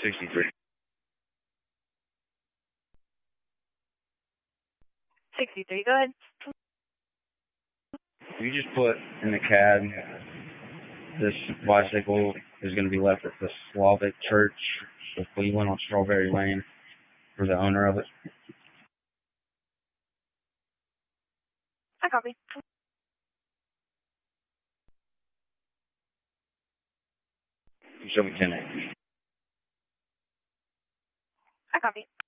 63. 63, go ahead. You just put in the cab, this bicycle is going to be left at the Slavic Church of Cleveland on Strawberry Lane for the owner of it. I copy. You show me 10 acres. I copy.